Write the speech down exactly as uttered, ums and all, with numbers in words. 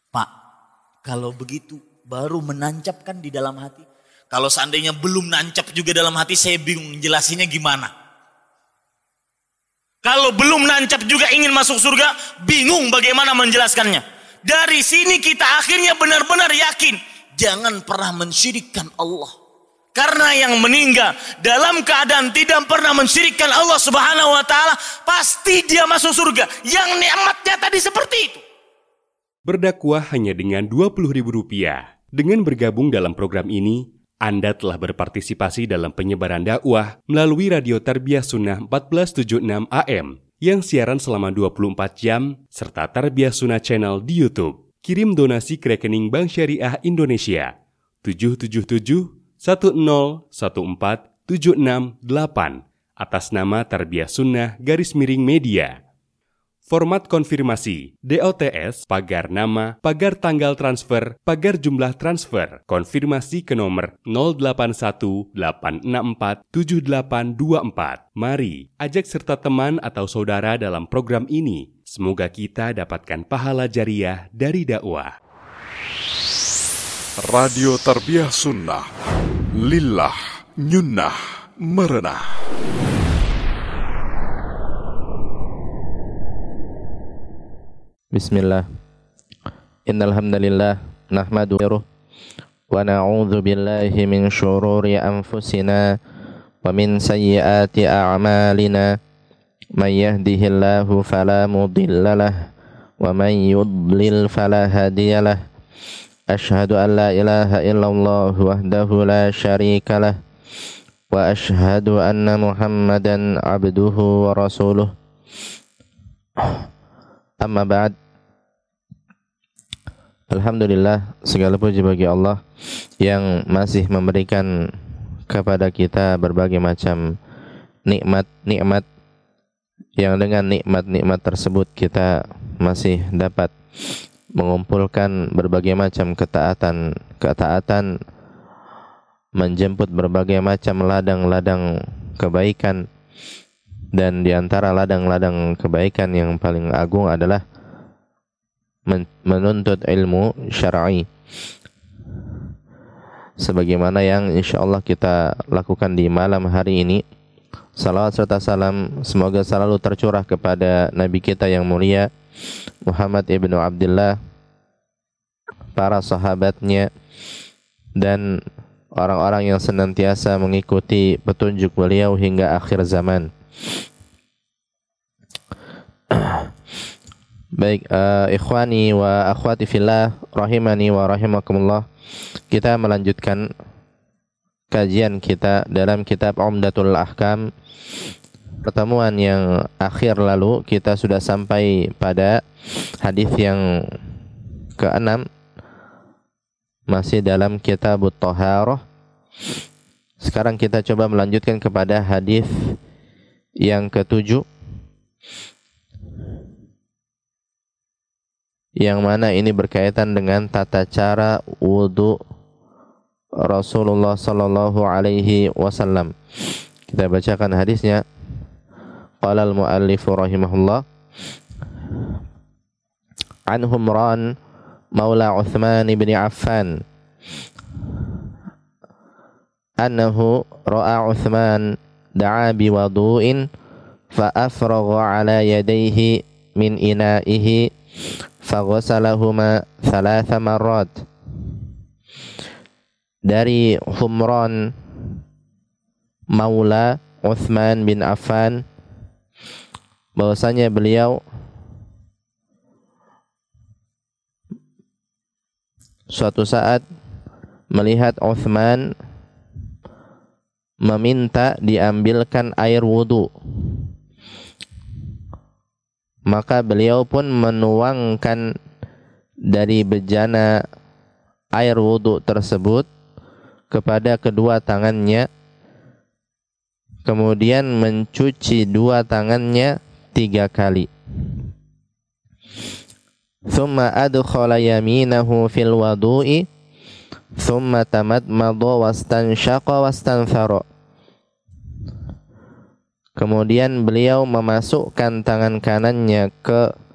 Pak, kalau begitu baru menancapkan di dalam hati. Kalau seandainya belum nancap juga dalam hati, saya bingung jelasinnya gimana. Kalau belum nancap juga ingin masuk surga, bingung bagaimana menjelaskannya. Dari sini kita akhirnya benar-benar yakin, jangan pernah mensyirikkan Allah. Karena yang meninggal dalam keadaan tidak pernah mensyirikkan Allah Subhanahu wa taala, pasti dia masuk surga. Yang nikmatnya tadi seperti itu. Berdakwah hanya dengan dua puluh ribu rupiah. Dengan bergabung dalam program ini, Anda telah berpartisipasi dalam penyebaran dakwah melalui Radio Tarbiyah Sunnah empat belas tujuh puluh enam A M yang siaran selama dua puluh empat jam serta Tarbiyah Sunnah Channel di YouTube. Kirim donasi ke rekening Bank Syariah Indonesia tujuh tujuh tujuh satu nol satu empat tujuh enam delapan atas nama Tarbiyah Sunnah garis miring media. Format konfirmasi, D O T S, pagar nama, pagar tanggal transfer, pagar jumlah transfer, konfirmasi ke nomor nol delapan satu delapan enam empat tujuh delapan dua empat. Mari, ajak serta teman atau saudara dalam program ini. Semoga kita dapatkan pahala jariah dari dakwah. Radio Tarbiyah Sunnah, lillah, nyunnah, merenah. Bismillah. Innal hamdalillah nahmaduhu wa na'udzu billahi min syururi anfusina wa min sayyiati a'malina. May yahdihillahu fala mudhillalah wa may yudlil fala hadiyalah. Asyhadu an la ilaha illallah wahdahu la syarikalah wa asyhadu anna Muhammadan abduhu wa rasuluh. Amma ba'd. Alhamdulillah, segala puji bagi Allah yang masih memberikan kepada kita berbagai macam nikmat-nikmat, yang dengan nikmat-nikmat tersebut kita masih dapat mengumpulkan berbagai macam ketaatan ketaatan menjemput berbagai macam ladang-ladang kebaikan. Dan di antara ladang-ladang kebaikan yang paling agung adalah menuntut ilmu syar'i, sebagaimana yang insyaallah kita lakukan di malam hari ini. Salawat serta salam semoga selalu tercurah kepada Nabi kita yang mulia Muhammad ibnu Abdullah, para sahabatnya, dan orang-orang yang senantiasa mengikuti petunjuk beliau hingga akhir zaman. Baik, uh, ikhwani wa akhwati fillah rahimani wa rahimakumullah. Kita melanjutkan kajian kita dalam kitab Umdatul Ahkam. Pertemuan yang akhir lalu kita sudah sampai pada hadis yang keenam, masih dalam kitab Thaharah. Sekarang kita coba melanjutkan kepada hadis yang ketujuh, yang mana ini berkaitan dengan tata cara wudu Rasulullah sallallahu alaihi wasallam. Kita bacakan hadisnya. Qala al-muallif rahimahullah, an Humran maula Uthman bin Affan annahu ra'a Uthman da'a biwudu'in fa afragha ala yadayhi min ina'ihi fa ghasalahuma thalatha marrat. Dari Humran maula Uthman bin Affan, bahwasanya beliau suatu saat melihat Uthman meminta diambilkan air wudu, maka beliau pun menuangkan dari bejana air wudu tersebut kepada kedua tangannya, kemudian mencuci dua tangannya tiga kali. Thumma adkhala yaminahu fil wudu'i thumma tamadmada wastanshaqa wastanthara. Kemudian beliau memasukkan tangan kanannya ke